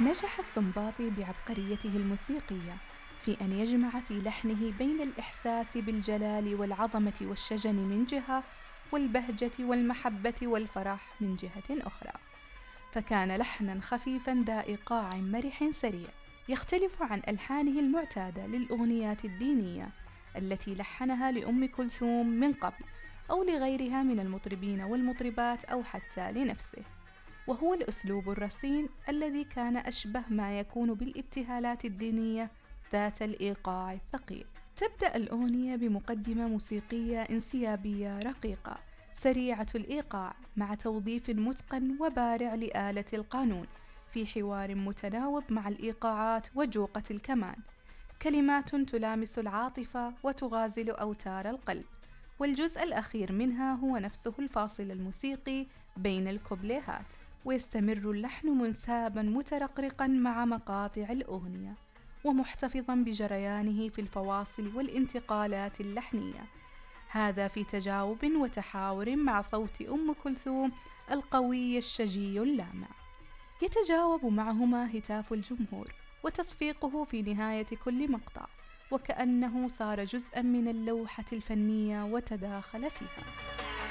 نجح السنباطي بعبقريته الموسيقية في أن يجمع في لحنه بين الإحساس بالجلال والعظمة والشجن من جهة، والبهجة والمحبة والفرح من جهة أخرى، فكان لحناً خفيفاً ذا إيقاع مرح سريع، يختلف عن ألحانه المعتادة للأغنيات الدينية التي لحنها لأم كلثوم من قبل أو لغيرها من المطربين والمطربات أو حتى لنفسه، وهو الأسلوب الرصين الذي كان أشبه ما يكون بالابتهالات الدينية ذات الإيقاع الثقيل. تبدأ الأغنية بمقدمة موسيقية انسيابية رقيقة سريعة الإيقاع مع توظيف متقن وبارع لآلة القانون في حوار متناوب مع الإيقاعات وجوقة الكمان، كلمات تلامس العاطفة وتغازل أوتار القلب، والجزء الأخير منها هو نفسه الفاصل الموسيقي بين الكوبليهات، ويستمر اللحن منسابا مترقرقا مع مقاطع الأغنية ومحتفظا بجريانه في الفواصل والانتقالات اللحنية، هذا في تجاوب وتحاور مع صوت أم كلثوم القوي الشجي اللامع، يتجاوب معهما هتاف الجمهور وتصفيقه في نهاية كل مقطع، وكأنه صار جزءا من اللوحة الفنية وتداخل فيها.